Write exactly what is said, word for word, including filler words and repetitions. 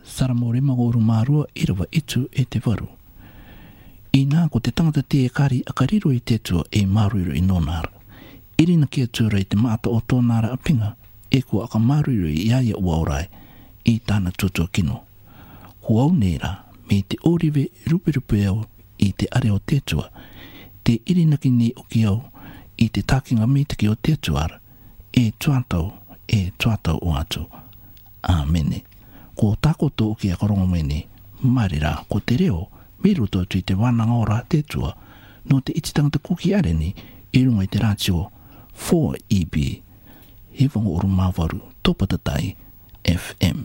Saramore magoru marua irawa itu e te waru. I nā ko te tangata te e kari a kariro i te tua e maruru i nonara. Irina kia tura i te maata o tōnara a pinga e kua aka maruru i iaia ua orai i tāna tutua kino. Ko au nera me te oriwe rupe rupe au i te are o te tua, te irina ki ni o ki au i te takinga mitaki o te tuara, e tuatau, e tuatau o atu. Āmene. Ko takoto o ki a korongo mene, marira ko te reo, miruto tu i te wananga ora te tua, no te ititangata kuki areni, i runga i te rātio four E B. Hiwanga oru mawaru, topatatai, F M.